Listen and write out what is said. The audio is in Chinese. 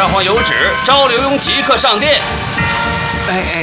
上皇有旨，招刘墉即刻上殿。 哎，